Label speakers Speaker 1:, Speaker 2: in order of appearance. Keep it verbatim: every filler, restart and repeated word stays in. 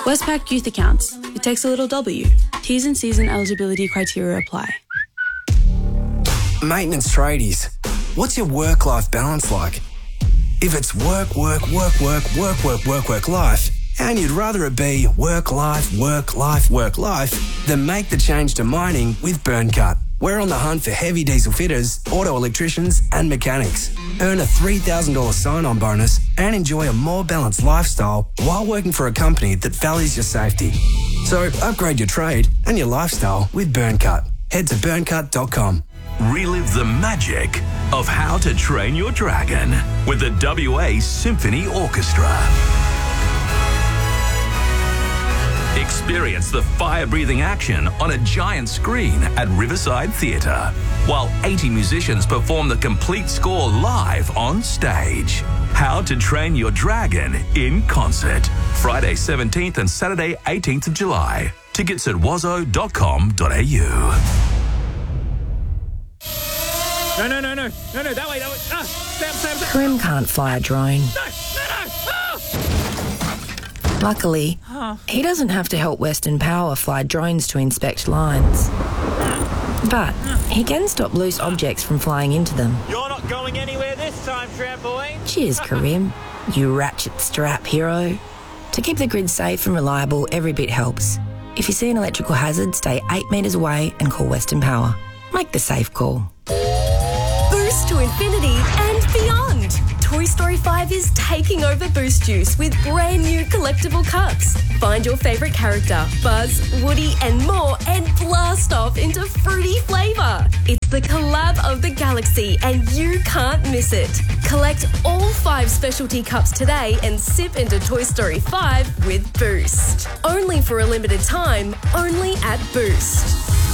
Speaker 1: Westpac Youth Accounts. It takes a little W. T's and C's and eligibility criteria apply.
Speaker 2: Maintenance tradies, what's your work-life balance like? If it's work, work, work, work, work, work, work, work, life, and you'd rather it be work, life, work, life, work, life, then make the change to mining with BurnCut. We're on the hunt for heavy diesel fitters, auto electricians and mechanics. Earn a three thousand dollars sign-on bonus and enjoy a more balanced lifestyle while working for a company that values your safety. So upgrade your trade and your lifestyle with BurnCut. Head to burn cut dot com.
Speaker 3: Relive the magic of How to Train Your Dragon with the W A Symphony Orchestra. Experience the fire-breathing action on a giant screen at Riverside Theatre, while eighty musicians perform the complete score live on stage. How to Train Your Dragon in concert. Friday seventeenth and Saturday eighteenth of July. Tickets at wazo dot com dot a u.
Speaker 4: No, no, no, no, no, no, that way, that way. Ah, Sam, Sam, Sam.
Speaker 5: Karim can't fly a drone.
Speaker 4: No, no, no. Ah.
Speaker 5: Luckily,
Speaker 4: Huh.
Speaker 5: he doesn't have to help Western Power fly drones to inspect lines. But he can stop loose objects from flying into them.
Speaker 4: You're not going anywhere this time, trampoline.
Speaker 5: Cheers, Karim, you ratchet strap hero. To keep the grid safe and reliable, every bit helps. If you see an electrical hazard, stay eight metres away and call Western Power. Make the safe call.
Speaker 6: Boost to infinity and beyond. Toy Story five is taking over Boost Juice with brand new collectible cups. Find your favourite character, Buzz, Woody and more, and blast off into fruity flavour. It's the collab of the galaxy and you can't miss it. Collect all five specialty cups today and sip into Toy Story five with Boost. Only for a limited time, only at Boost.